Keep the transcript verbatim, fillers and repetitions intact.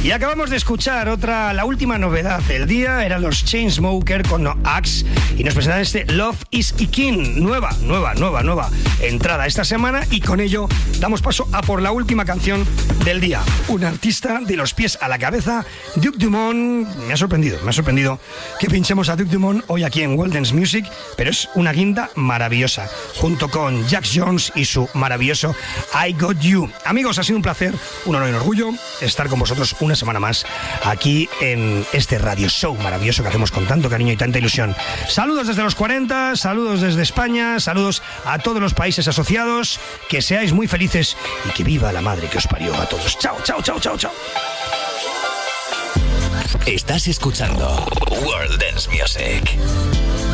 Y acabamos de escuchar otra, la última novedad del día, eran los Chainsmokers con No Axe y nos presentan este Love is King, nueva, nueva, nueva, nueva entrada esta semana, y con ello damos paso a por la última canción del día. Un artista de los pies a la cabeza, Duke Dumont. Me ha sorprendido, me ha sorprendido que pinchemos a Duke Dumont hoy aquí en World Dance Music, pero es una guinda maravillosa, junto con Jax Jones y su maravilloso I Got You. Amigos, ha sido un placer, un honor y un orgullo estar con vosotros una semana más aquí en este radio show maravilloso que hacemos con tanto cariño y tanta ilusión. Saludos desde los cuarenta, saludos desde España, saludos a todos los países asociados, que seáis muy felices y que viva la madre que os parió a todos. Chao, chao, chao, chao, chao. Estás escuchando World Dance Music.